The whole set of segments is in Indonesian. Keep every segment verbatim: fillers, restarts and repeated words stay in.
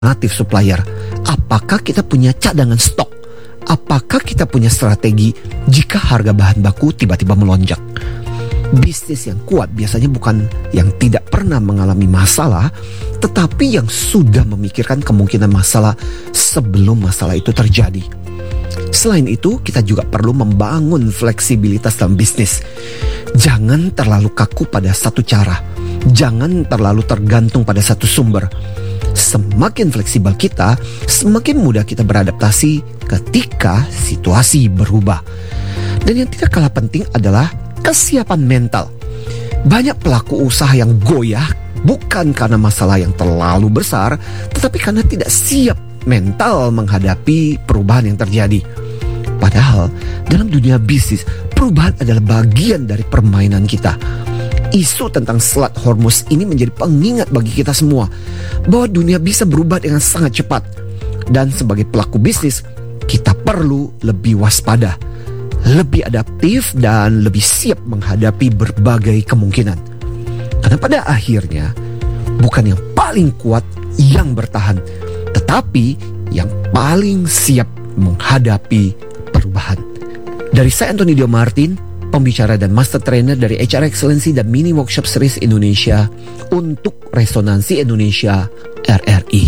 alternatif supplier? Apakah kita punya cadangan stok? Apakah kita punya strategi jika harga bahan baku tiba-tiba melonjak? Bisnis yang kuat biasanya bukan yang tidak pernah mengalami masalah, tetapi yang sudah memikirkan kemungkinan masalah sebelum masalah itu terjadi. Selain itu, kita juga perlu membangun fleksibilitas dalam bisnis. Jangan terlalu kaku pada satu cara. Jangan terlalu tergantung pada satu sumber. Semakin fleksibel kita, semakin mudah kita beradaptasi ketika situasi berubah. Dan yang tidak kalah penting adalah kesiapan mental. Banyak pelaku usaha yang goyah bukan karena masalah yang terlalu besar, tetapi karena tidak siap mental menghadapi perubahan yang terjadi. Padahal dalam dunia bisnis, perubahan adalah bagian dari permainan kita. Isu tentang Selat Hormuz ini menjadi pengingat bagi kita semua bahwa dunia bisa berubah dengan sangat cepat. Dan sebagai pelaku bisnis, kita perlu lebih waspada, lebih adaptif, dan lebih siap menghadapi berbagai kemungkinan. Karena pada akhirnya bukan yang paling kuat yang bertahan, tetapi yang paling siap menghadapi perubahan. Dari saya Anthony Dio Martin, pembicara dan master trainer dari H R Excellency dan Mini Workshop Series Indonesia untuk Resonansi Indonesia R R I.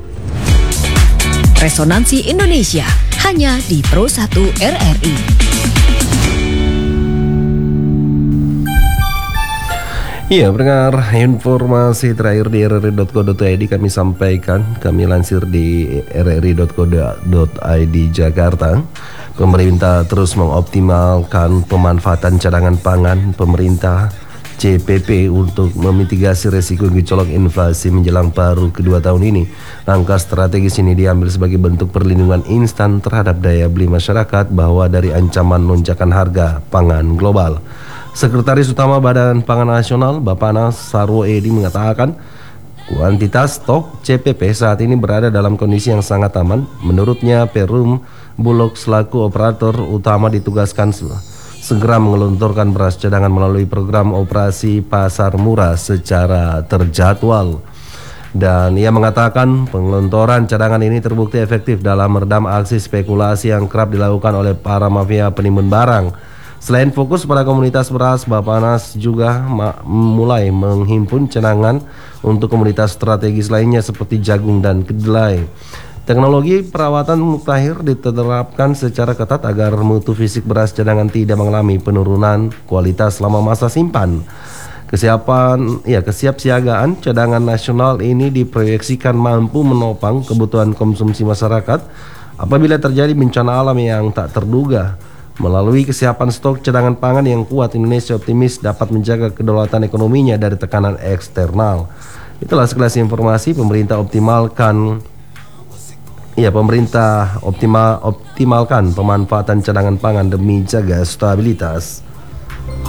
Resonansi Indonesia hanya di Pro satu R R I. Iya, pendengar, informasi terakhir di r r i dot co dot i d kami sampaikan, kami lansir di r r i dot co dot i d Jakarta. Pemerintah terus mengoptimalkan pemanfaatan cadangan pangan pemerintah C P P untuk memitigasi resiko gejolak inflasi menjelang paruh kedua tahun ini. Langkah strategis ini diambil sebagai bentuk perlindungan instan terhadap daya beli masyarakat bahwa dari ancaman lonjakan harga pangan global. Sekretaris Utama Badan Pangan Nasional Bappenas Sarwo Edi mengatakan kuantitas stok C P P saat ini berada dalam kondisi yang sangat aman. Menurutnya, Perum Bulog selaku operator utama ditugaskan segera mengelontorkan beras cadangan melalui program operasi pasar murah secara terjadwal. Dan ia mengatakan pengelontoran cadangan ini terbukti efektif dalam meredam aksi spekulasi yang kerap dilakukan oleh para mafia penimbun barang. Selain fokus pada komunitas beras, Bappenas juga mulai menghimpun cadangan untuk komunitas strategis lainnya seperti jagung dan kedelai. Teknologi perawatan mutakhir diterapkan secara ketat agar mutu fisik beras cadangan tidak mengalami penurunan kualitas selama masa simpan. Kesiapan, ya kesiapsiagaan cadangan nasional ini diproyeksikan mampu menopang kebutuhan konsumsi masyarakat apabila terjadi bencana alam yang tak terduga. Melalui kesiapan stok cadangan pangan yang kuat, Indonesia optimis dapat menjaga kedaulatan ekonominya dari tekanan eksternal. Itulah sekelas informasi. Pemerintah optimalkan Ya, pemerintah optimal, optimalkan pemanfaatan cadangan pangan demi jaga stabilitas